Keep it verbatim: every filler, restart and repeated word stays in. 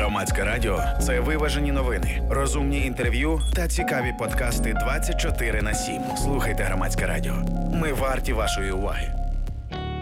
Громадське радіо – це виважені новини, розумні інтерв'ю та цікаві подкасти двадцять чотири на сім. Слухайте Громадське радіо. Ми варті вашої уваги.